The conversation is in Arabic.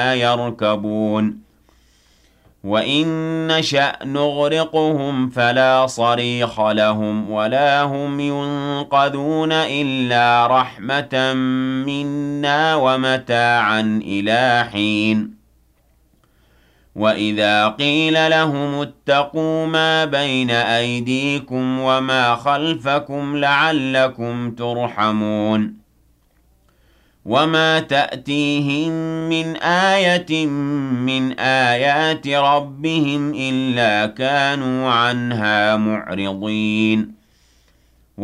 يركبون وَإِن نَّشَأْ نُغْرِقْهُمْ فَلَا صَرِيخَ لَهُمْ وَلَا هُمْ يُنقَذُونَ إِلَّا رَحْمَةً مِّنَّا وَمَتَاعًا إِلَىٰ حِينٍ وَإِذَا قِيلَ لَهُمُ اتَّقُوا مَا بَيْنَ أَيْدِيكُمْ وَمَا خَلْفَكُمْ لَعَلَّكُمْ تُرْحَمُونَ وَمَا تَأْتِيهِم مِّنْ آيَةٍ مِّنْ آيَاتِ رَبِّهِمْ إِلَّا كَانُوا عَنْهَا مُعْرِضِينَ